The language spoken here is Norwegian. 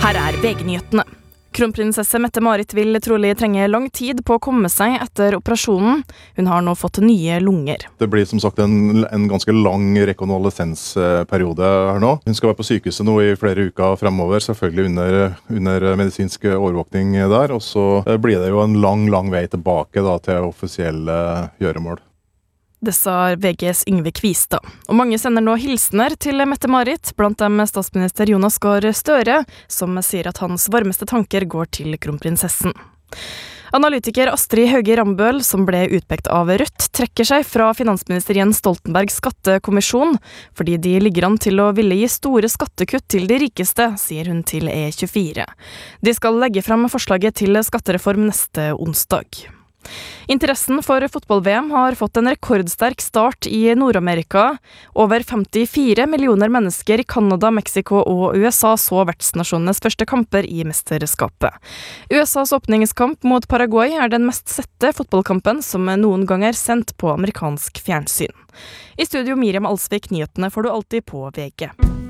Her VG-nyhetene. Kronprinsesse Mette-Marit vil trolig trenge lang tid på å komme seg etter operasjonen. Hun har nå fått nye lunger. Det blir som sagt en ganske lang rekonvalesensperiode her nå. Hun skal være på sykehuset nå i flere uker fremover, selvfølgelig under medisinsk overvåkning der. Og så blir det jo en lang vei tilbake da, til offisielle gjøremål. Det sa VGs Yngve Kvistad. Og mange sender nå hilsener til Mette-Marit, blant dem statsminister Jonas Gahr Støre, som sier at hans varmeste tanker går til kronprinsessen. Analytiker Astrid Hauge Rambøl, som ble utpekt av Rødt, trekker seg fra finansminister Jens Stoltenbergs skattekommisjon, fordi de ligger an til å ville gi store skattekutt til de rikeste, sier hun til E24. De skal legge frem forslaget til skattereform neste onsdag. Interessen for fotball-VM har fått en rekordsterk start i Nord-Amerika. Over 54 millioner mennesker i Canada, Mexico og USA så vertsnasjonenes første kamper i mesterskapet. USAs åpningskamp mot Paraguay den mest sette fotballkampen som noen gang sendt på amerikansk fjernsyn. I studio Miriam Alsvik, nyhetene får du alltid på VG.